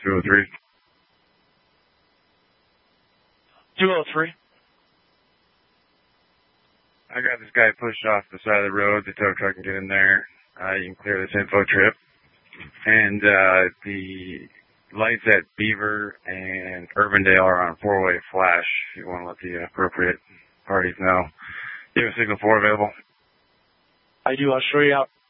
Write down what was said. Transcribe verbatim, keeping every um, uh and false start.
two oh three. two oh three. I got this guy pushed off the side of the road. The tow truck can get in there. Uh, you can clear this info trip. And uh, the lights at Beaver and Urbandale are on four-way flash. If you want to let the appropriate parties know. Do you have a signal four available? I do. I'll show you out.